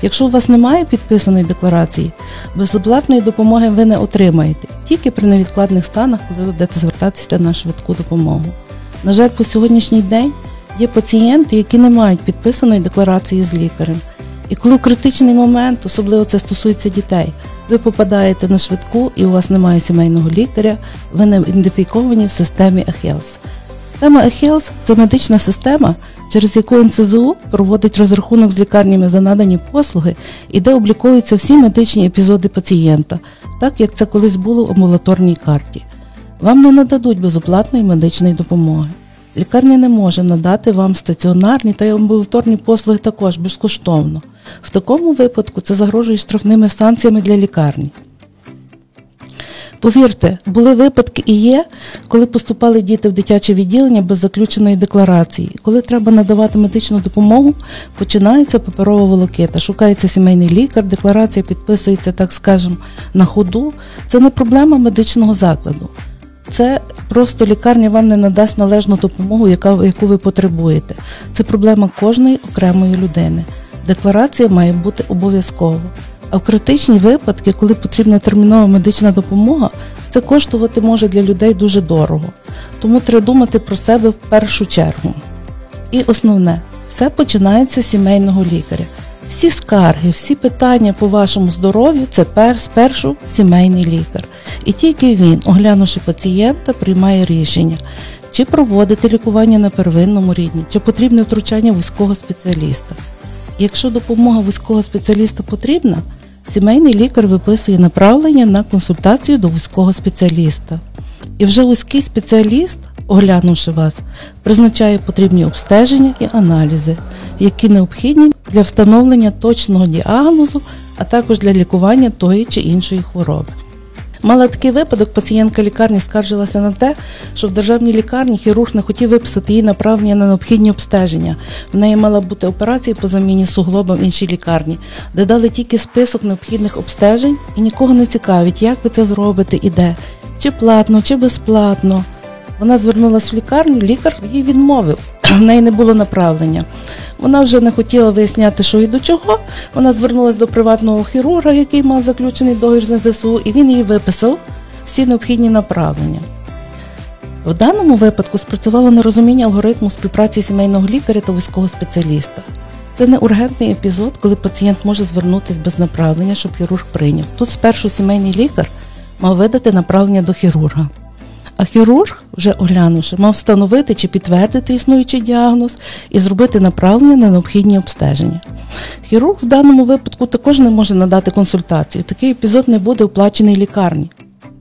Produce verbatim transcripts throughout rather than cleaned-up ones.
Якщо у вас немає підписаної декларації, безоплатної допомоги ви не отримаєте, тільки при невідкладних станах, коли ви будете звертатися на швидку допомогу. На жаль, по сьогоднішній день є пацієнти, які не мають підписаної декларації з лікарем. І коли в критичний момент, особливо це стосується дітей, ви попадаєте на швидку і у вас немає сімейного лікаря, ви не ідентифіковані в системі eHealth. Система eHealth – це медична система, через яку ен ес зе у проводить розрахунок з лікарнями за надані послуги і де обліковуються всі медичні епізоди пацієнта, так як це колись було в амбулаторній карті. Вам не нададуть безоплатної медичної допомоги. Лікарня не може надати вам стаціонарні та й амбулаторні послуги також безкоштовно. В такому випадку це загрожує штрафними санкціями для лікарні. Повірте, були випадки і є, коли поступали діти в дитяче відділення без заключеної декларації. Коли треба надавати медичну допомогу, починається паперова волокита, шукається сімейний лікар, декларація підписується, так скажемо, на ходу. Це не проблема медичного закладу. Це просто лікарня вам не надасть належну допомогу, яка, яку ви потребуєте. Це проблема кожної окремої людини. Декларація має бути обов'язково. А в критичні випадки, коли потрібна термінова медична допомога, це коштувати може для людей дуже дорого. Тому треба думати про себе в першу чергу. І основне, все починається з сімейного лікаря. Всі скарги, всі питання по вашому здоров'ю – це спершу сімейний лікар. І тільки він, оглянувши пацієнта, приймає рішення, чи проводити лікування на первинному рівні, чи потрібне втручання вузького спеціаліста. Якщо допомога вузького спеціаліста потрібна, сімейний лікар виписує направлення на консультацію до вузького спеціаліста. І вже вузький спеціаліст, оглянувши вас, призначає потрібні обстеження і аналізи, які необхідні для встановлення точного діагнозу, а також для лікування тої чи іншої хвороби. Мала такий випадок, пацієнтка лікарні скаржилася на те, що в державній лікарні хірург не хотів виписати їй направлення на необхідні обстеження. В неї мала бути операція по заміні суглоба в іншій лікарні, де дали тільки список необхідних обстежень і нікого не цікавить, як ви це зробите і де, чи платно, чи безплатно. Вона звернулася в лікарню, лікар їй відмовив, в неї не було направлення. Вона вже не хотіла виясняти, що і до чого. Вона звернулася до приватного хірурга, який мав заключений договір з ен ес зе у, і він їй виписав всі необхідні направлення. В даному випадку спрацювало нерозуміння алгоритму співпраці сімейного лікаря та вузького спеціаліста. Це не ургентний епізод, коли пацієнт може звернутися без направлення, щоб хірург прийняв. Тут спершу сімейний лікар мав видати направлення до хірурга. А хірург, вже оглянувши, мав встановити чи підтвердити існуючий діагноз і зробити направлення на необхідні обстеження. Хірург в даному випадку також не може надати консультацію. Такий епізод не буде оплачений лікарні.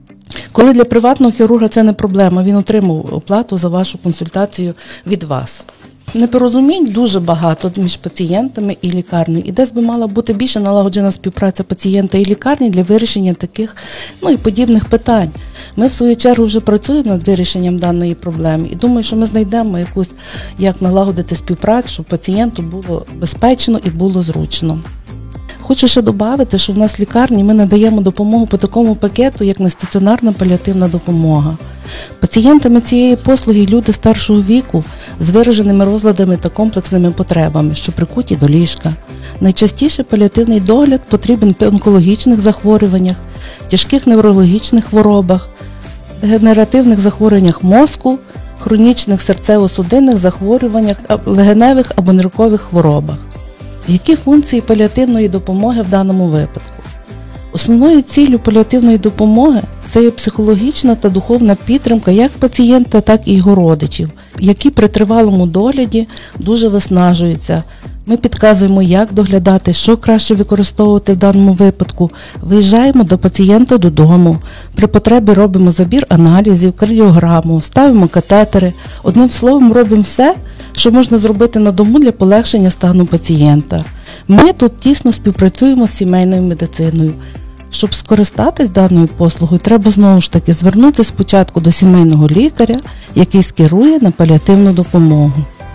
Коли для приватного хірурга це не проблема, він отримав оплату за вашу консультацію від вас. Непорозумінь дуже багато між пацієнтами і лікарнею. І десь би мала бути більше налагоджена співпраця пацієнта і лікарні для вирішення таких, ну і подібних питань. Ми в свою чергу вже працюємо над вирішенням даної проблеми і думаю, що ми знайдемо якусь, як налагодити співпрацю, щоб пацієнту було безпечно і було зручно. Хочу ще додати, що в нас в лікарні ми надаємо допомогу по такому пакету, як нестаціонарна паліативна допомога. Пацієнтами цієї послуги люди старшого віку з вираженими розладами та комплексними потребами, що прикуті до ліжка. Найчастіше паліативний догляд потрібен при онкологічних захворюваннях, тяжких неврологічних хворобах, дегенеративних захворюваннях мозку, хронічних серцево-судинних захворюваннях, легеневих або ниркових хворобах. Які функції паліативної допомоги в даному випадку? Основною ціллю паліативної допомоги це є психологічна та духовна підтримка як пацієнта, так і його родичів, які при тривалому догляді дуже виснажуються. Ми підказуємо, як доглядати, що краще використовувати в даному випадку. Виїжджаємо до пацієнта додому. При потребі робимо забір аналізів, кардіограму, ставимо катетери. Одним словом, робимо все, що можна зробити на дому для полегшення стану пацієнта. Ми тут тісно співпрацюємо з сімейною медициною. Щоб скористатись даною послугою, треба знову ж таки звернутися спочатку до сімейного лікаря, який скерує на паліативну допомогу.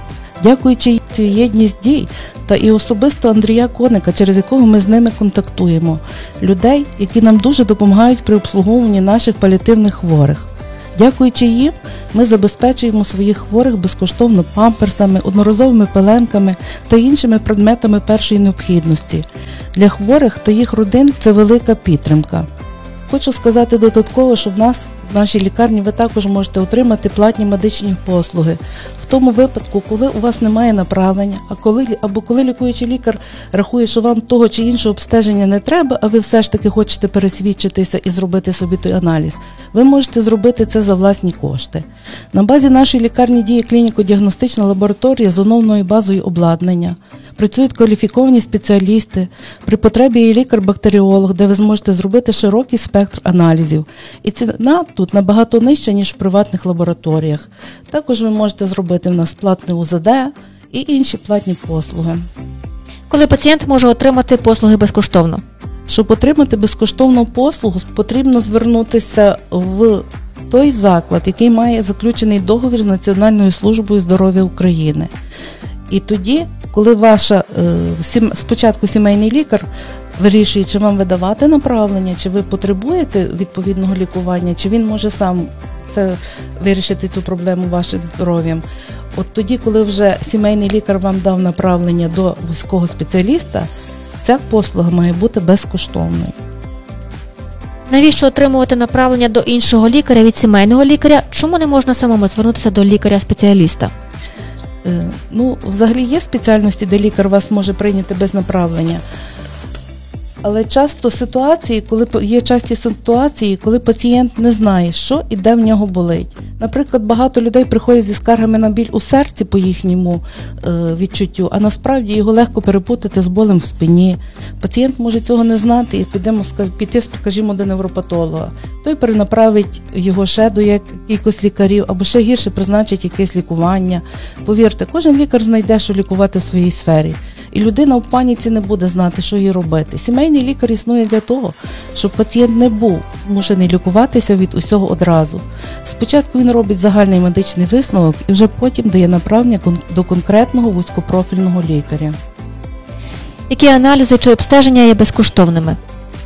Дякуючи цій єдність дій та і особисто Андрія Коника, через якого ми з ними контактуємо, людей, які нам дуже допомагають при обслуговуванні наших паліативних хворих. Дякуючи їм, ми забезпечуємо своїх хворих безкоштовно памперсами, одноразовими пеленками та іншими предметами першої необхідності. Для хворих та їх родин це велика підтримка. Хочу сказати додатково, що в нас, в нашій лікарні, ви також можете отримати платні медичні послуги. В тому випадку, коли у вас немає направлення, а коли, або коли лікуючий лікар рахує, що вам того чи іншого обстеження не треба, а ви все ж таки хочете пересвідчитися і зробити собі той аналіз, ви можете зробити це за власні кошти. На базі нашої лікарні діє клініко-діагностична лабораторія з оновленою базою обладнання. Працюють кваліфіковані спеціалісти, при потребі є лікар-бактеріолог, де ви зможете зробити широкий спектр аналізів. І ціна тут набагато нижча, ніж в приватних лабораторіях. Також ви можете зробити в нас платне у зет де і інші платні послуги. Коли пацієнт може отримати послуги безкоштовно? Щоб отримати безкоштовну послугу, потрібно звернутися в той заклад, який має заключений договір з Національною службою здоров'я України. І тоді, коли ваша е, спочатку сімейний лікар вирішує, чи вам видавати направлення, чи ви потребуєте відповідного лікування, чи він може сам це вирішити цю проблему вашим здоров'ям. От тоді, коли вже сімейний лікар вам дав направлення до вузького спеціаліста, ця послуга має бути безкоштовною. Навіщо отримувати направлення до іншого лікаря від сімейного лікаря? Чому не можна самому звернутися до лікаря-спеціаліста? Ну, взагалі є спеціальності, де лікар вас може прийняти без направлення. Але часто ситуації, коли є часті ситуації, коли пацієнт не знає, що і де в нього болить. Наприклад, багато людей приходять зі скаргами на біль у серці по їхньому е, відчуттю, а насправді його легко перепутати з болем в спині. Пацієнт може цього не знати і підемо, піти, скажімо, до невропатолога. Той перенаправить його ще до якихось лікарів, або ще гірше призначить якесь лікування. Повірте, кожен лікар знайде, що лікувати в своїй сфері. І людина в паніці не буде знати, що їй робити. Сімейний лікар існує для того, щоб пацієнт не був змушений лікуватися від усього одразу. Спочатку він робить загальний медичний висновок і вже потім дає направлення до конкретного вузькопрофільного лікаря. Які аналізи чи обстеження є безкоштовними?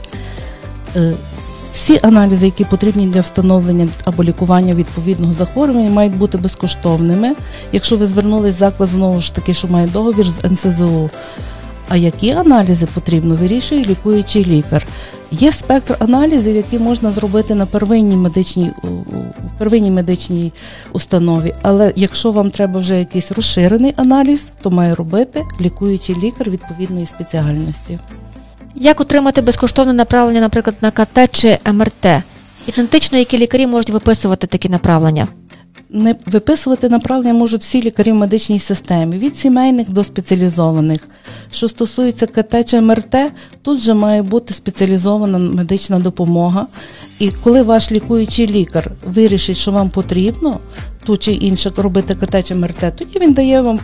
Всі аналізи, які потрібні для встановлення або лікування відповідного захворювання, мають бути безкоштовними, якщо ви звернулись в заклад, знову ж таки, що має договір з ен ес зе у. А які аналізи потрібно, вирішує лікуючий лікар. Є спектр аналізів, які можна зробити на первинній медичній, первинній медичній установі, але якщо вам треба вже якийсь розширений аналіз, то має робити лікуючий лікар відповідної спеціальності. Як отримати безкоштовне направлення, наприклад, на ка те чи ем ер те? Ідентично, які лікарі можуть виписувати такі направлення? Не виписувати направлення можуть всі лікарі в медичній системі, від сімейних до спеціалізованих. Що стосується ка те чи ем ер те, тут вже має бути спеціалізована медична допомога. І коли ваш лікуючий лікар вирішить, що вам потрібно ту чи інше робити ка те чи ем ер те, тоді він дає вам,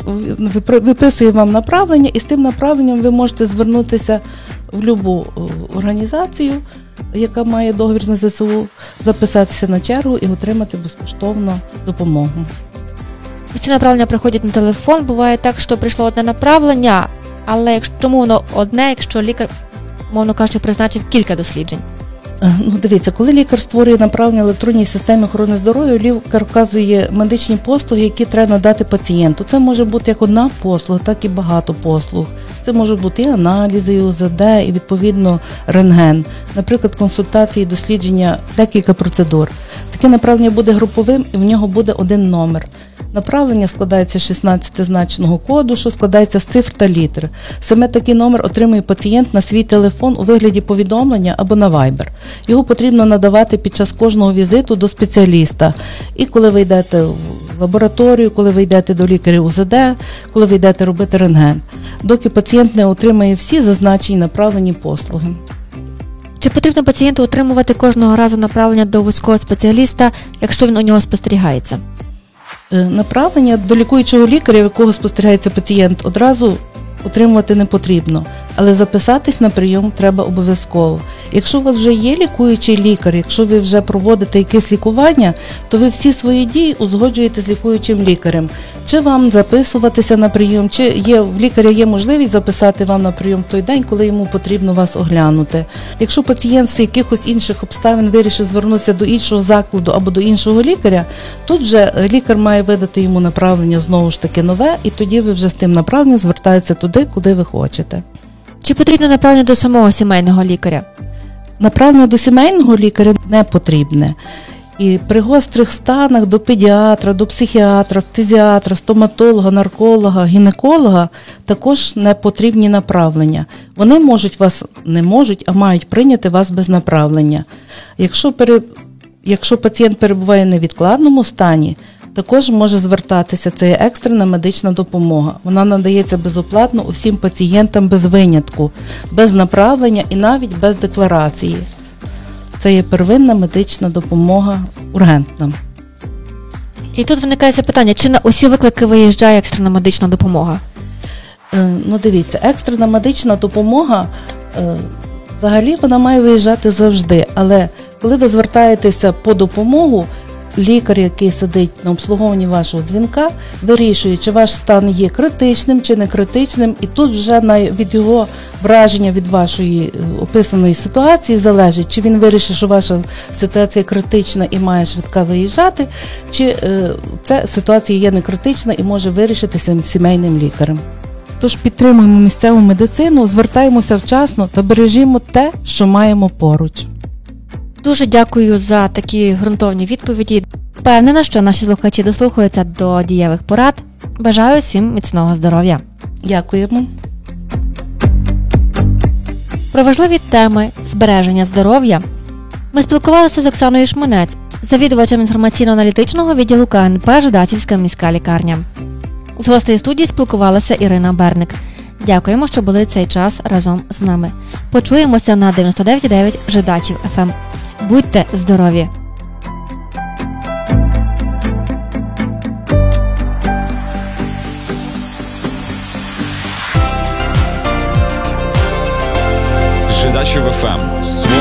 виписує вам направлення, і з тим направленням ви можете звернутися в будь-яку організацію, яка має договір з ен ес зе у, записатися на чергу і отримати безкоштовну допомогу. Ці направлення приходять на телефон, буває так, що прийшло одне направлення, але чому воно одне, якщо лікар, мовно кажучи, призначив кілька досліджень? Ну, дивіться, коли лікар створює направлення в електронній системі охорони здоров'я, лікар вказує медичні послуги, які треба надати пацієнту. Це може бути як одна послуга, так і багато послуг. Це можуть бути і аналізи, і о зет де, і відповідно рентген. Наприклад, консультації, дослідження, декілька процедур. Таке направлення буде груповим і в нього буде один номер. Направлення складається з шістнадцятизначного коду, що складається з цифр та літер. Саме такий номер отримує пацієнт на свій телефон у вигляді повідомлення або на Viber. Його потрібно надавати під час кожного візиту до спеціаліста. І коли ви йдете в лабораторію, коли ви йдете до лікаря о зет де, коли ви йдете робити рентген, доки пацієнт не отримає всі зазначені направлені послуги. Чи потрібно пацієнту отримувати кожного разу направлення до вузького спеціаліста, якщо він у нього спостерігається? Направлення до лікуючого лікаря, в якого спостерігається пацієнт, одразу отримувати не потрібно, але записатись на прийом треба обов'язково. Якщо у вас вже є лікуючий лікар, якщо ви вже проводите якесь лікування, то ви всі свої дії узгоджуєте з лікуючим лікарем. Чи вам записуватися на прийом, чи є в лікаря є можливість записати вам на прийом в той день, коли йому потрібно вас оглянути. Якщо пацієнт з якихось інших обставин вирішив звернутися до іншого закладу або до іншого лікаря, тут вже лікар має видати йому направлення знову ж таки нове, і тоді ви вже з тим направленням звертаєтеся туди, куди ви хочете. Чи потрібно направлення до самого сімейного лікаря? Направлення до сімейного лікаря не потрібне. І при гострих станах до педіатра, до психіатра, фтизіатра, стоматолога, нарколога, гінеколога також не потрібні направлення. Вони можуть вас, не можуть, а мають прийняти вас без направлення. Якщо, пере, якщо пацієнт перебуває в невідкладному стані, також може звертатися, це є екстрена медична допомога. Вона надається безоплатно усім пацієнтам без винятку, без направлення і навіть без декларації. Це є первинна медична допомога ургентна. І тут виникає запитання, чи на усі виклики виїжджає екстрена медична допомога? Е, ну дивіться, екстрена медична допомога, е, взагалі вона має виїжджати завжди, але коли ви звертаєтеся по допомогу, лікар, який сидить на обслуговуванні вашого дзвінка, вирішує, чи ваш стан є критичним, чи не критичним, і тут вже від його враження від вашої описаної ситуації залежить, чи він вирішить, що ваша ситуація критична і має швидка виїжджати, чи е, ця ситуація є не критична і може вирішитися сімейним лікарем. Тож підтримуємо місцеву медицину, звертаємося вчасно та бережімо те, що маємо поруч. Дуже дякую за такі ґрунтовні відповіді. Впевнена, що наші слухачі дослухаються до дієвих порад. Бажаю всім міцного здоров'я. Дякуємо. Про важливі теми збереження здоров'я ми спілкувалися з Оксаною Шмонець, завідувачем інформаційно-аналітичного відділу ка ен пе Жидачівська міська лікарня. З гостей студії спілкувалася Ірина Берник. Дякуємо, що були цей час разом з нами. Почуємося на дев'яносто дев'ять дев'ять Жидачів еф ем. Будьте здорові! Жидачів еф ем.